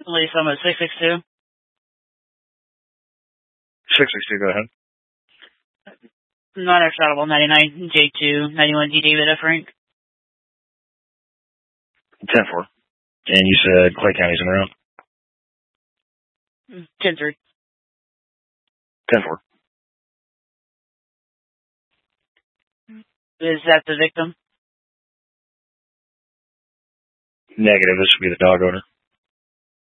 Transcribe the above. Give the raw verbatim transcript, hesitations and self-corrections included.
Police, I'm at six six two. six six two, go ahead. Non-extradable ninety-nine J two ninety-one D David F. Frank. ten four. And you said Clay County's in the room? ten three. ten four. Is that the victim? Negative. This would be the dog owner.